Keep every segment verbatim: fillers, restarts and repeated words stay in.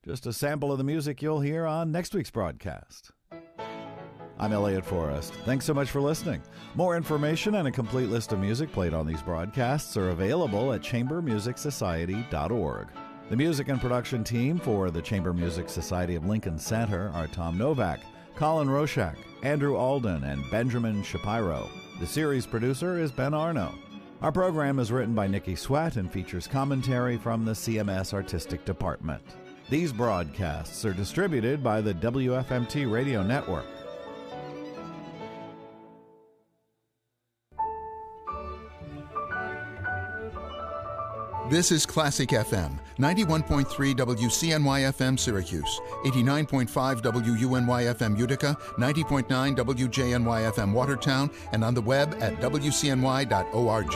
Just a sample of the music you'll hear on next week's broadcast. I'm Elliot Forrest. Thanks so much for listening. More information and a complete list of music played on these broadcasts are available at chamber music society dot org. The music and production team for the Chamber Music Society of Lincoln Center are Tom Novak, Colin Roshak, Andrew Alden, and Benjamin Shapiro. The series producer is Ben Arno. Our program is written by Nikki Sweat and features commentary from the C M S Artistic Department. These broadcasts are distributed by the W F M T Radio Network. This is Classic F M, ninety-one point three W C N Y F M Syracuse, eighty-nine point five W U N Y F M Utica, ninety point nine W J N Y F M Watertown, and on the web at W C N Y dot org.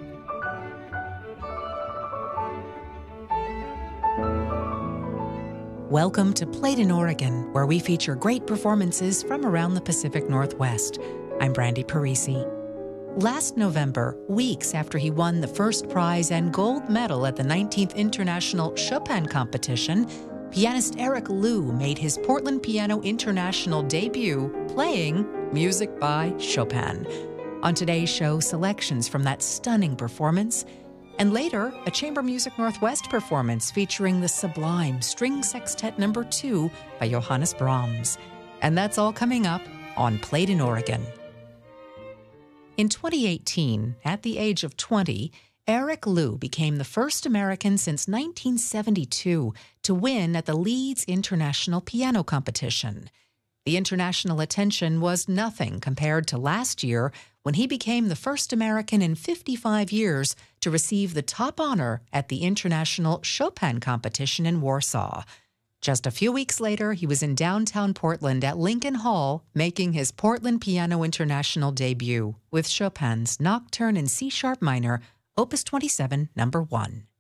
Welcome to Played in Oregon, where we feature great performances from around the Pacific Northwest. I'm Brandy Parisi. Last November, weeks after he won the first prize and gold medal at the nineteenth International Chopin Competition, pianist Eric Liu made his Portland Piano International debut playing music by Chopin. On today's show, selections from that stunning performance, and later, a Chamber Music Northwest performance featuring the sublime String Sextet Number two by Johannes Brahms. And that's all coming up on Played in Oregon. In twenty eighteen, at the age of twenty, Eric Liu became the first American since nineteen seventy-two to win at the Leeds International Piano Competition. The international attention was nothing compared to last year when he became the first American in fifty-five years to receive the top honor at the International Chopin Competition in Warsaw. Just a few weeks later, he was in downtown Portland at Lincoln Hall, making his Portland Piano International debut with Chopin's Nocturne in C-sharp minor, Opus twenty-seven, number one.